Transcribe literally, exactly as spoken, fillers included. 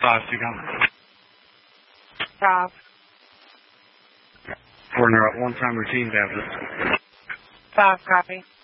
Five, two comments. Five. Partner at one-time routine tablet. Five, copy.